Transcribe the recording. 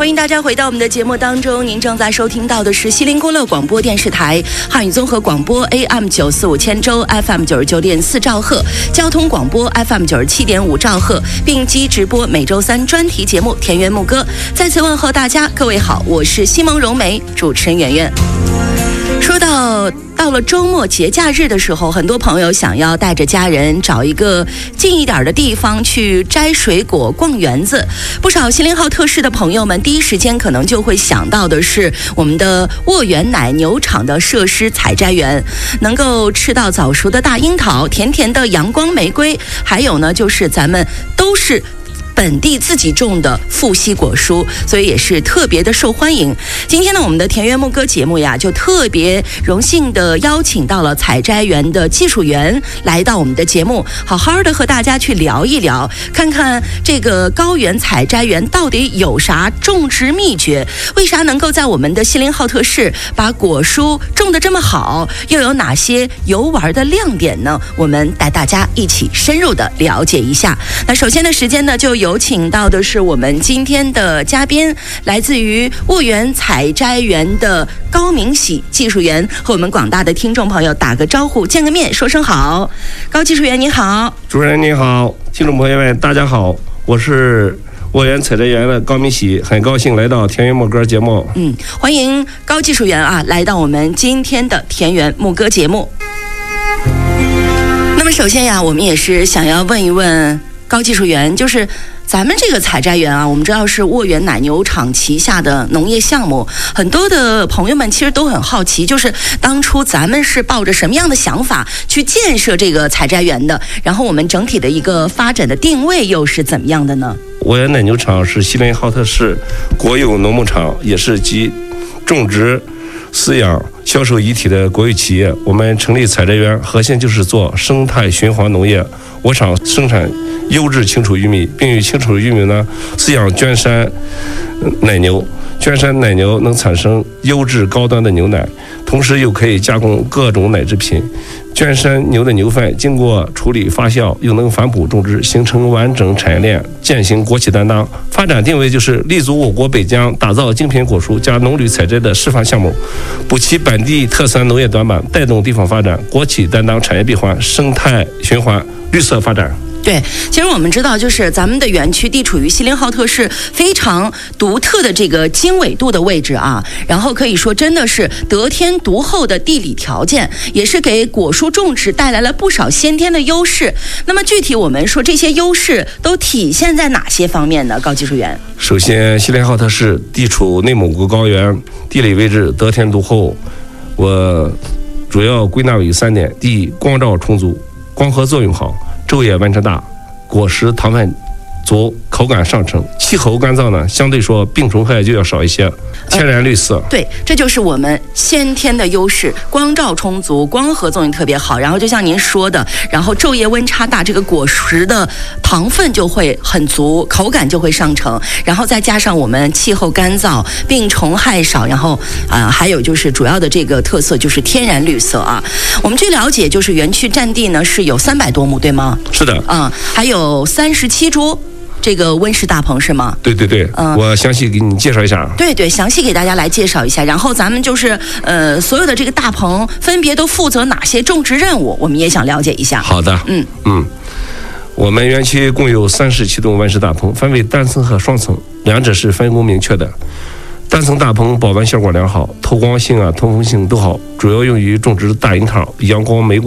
欢迎大家回到我们的节目当中，您正在收听到的是西林公乐广播电视台汉语综合广播 AM945千州 FM99.4兆赫，交通广播 FM97.5兆赫，并机直播每周三专题节目田园牧歌。再次问候大家，各位好，我是西蒙荣梅，主持人圆圆。说到了周末节假日的时候，很多朋友想要带着家人找一个近一点的地方去摘水果、逛园子。不少锡林浩特市的朋友们第一时间可能就会想到的是我们的沃源奶牛场的设施采摘园，能够吃到早熟的大樱桃、甜甜的阳光玫瑰，还有呢就是咱们都是本地自己种的富硒果蔬，所以也是特别的受欢迎。今天呢，我们的田园牧歌节目呀，就特别荣幸的邀请到了采摘园的技术员来到我们的节目，好好的和大家去聊一聊，看看这个高原采摘园到底有啥种植秘诀，为啥能够在我们的锡林浩特市把果蔬种得这么好，又有哪些游玩的亮点呢？我们带大家一起深入的了解一下。那首先的时间呢，就有请到的是我们今天的嘉宾，来自于沃源采摘园的高明喜技术员，和我们广大的听众朋友打个招呼，见个面，说声好。高技术员你好。 主持人你好，听众朋友们大家好，我是沃源采摘园的高明喜，很高兴来到田园牧歌节目。 欢迎高技术员啊，来到我们今天的田园牧歌节目。那么首先呀，我们也是想要问一问高技术员，就是咱们这个采摘园啊，我们知道是沃源奶牛场旗下的农业项目，很多的朋友们其实都很好奇，就是当初咱们是抱着什么样的想法去建设这个采摘园的，然后我们整体的一个发展的定位又是怎么样的呢？ 沃源奶牛场是锡林浩特市国有农牧场，也是集种植、饲养、销售一体的国有企业。我们成立采摘园核心就是做生态循环农业。我厂生产优质青储玉米，并与青储玉米呢饲养娟山奶牛。娟山奶牛能产生优质高端的牛奶，同时又可以加工各种奶制品。娟山牛的牛粪经过处理发酵，又能反哺种植，形成完整产业链，践行国企担当。发展定位就是立足我国北疆，打造精品果蔬加农旅采摘的示范项目，补齐本地特産农业短板，带动地方发展，国企担当，产业闭环，生态循环，绿色发展。 对，其实我们知道，就是咱们的园区地处于锡林浩特市非常独特的这个经纬度的位置啊，然后可以说真的是得天独厚的地理条件，也是给果蔬种植带来了不少先天的优势。那么具体我们说这些优势都体现在哪些方面呢？高技术员。 首先，锡林浩特市地处内蒙古高原，地理位置得天独厚，我主要归纳为3点：第一，光照充足，光合作用好，昼夜温差大，果实糖分足，口感上乘。气候干燥呢，相对说病虫害就要少一些，天然绿色。 对，这就是我们先天的优势，光照充足，光合作用特别好。然后就像您说的，然后昼夜温差大，这个果实的糖分就会很足，口感就会上乘。然后再加上我们气候干燥，病虫害少，然后还有就是主要的这个特色就是天然绿色啊。我们据了解，就是园区占地呢是有300多亩，对吗？ 是的。 还有37株这个温室大棚是吗？ 对对对，我详细给你介绍一下。 对对，详细给大家来介绍一下。然后咱们就是所有的这个大棚分别都负责哪些种植任务，我们也想了解一下。 好的，我们园区共有37栋温室大棚，分为单层和双层，两者是分工明确的。单层大棚保温效果良好，透光性通风性都好，主要用于种植大樱桃、阳光玫瑰